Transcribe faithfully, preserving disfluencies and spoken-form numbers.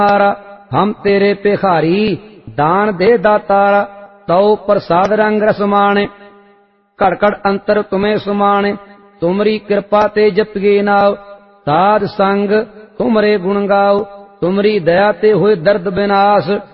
हम तेरे भिखारी दान दे दातारा। तौ प्रसाद रंग रस माणे घड़ घड़ अंतर तुम्हें सुमाणे। तुमरी कृपा ते जपिए नाव साध संग तुमरे गुण गाओ। तुमरी दया ते होए दर्द विनाश